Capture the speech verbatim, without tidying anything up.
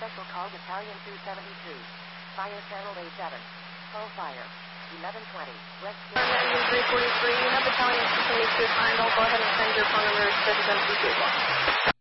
Special call Battalion two seventy-two. Fire channel A seven. Full fire. eleven twenty. West. Engine three forty-three. You have Battalion two seventy-two assigned. I'll go ahead and send your phone number to the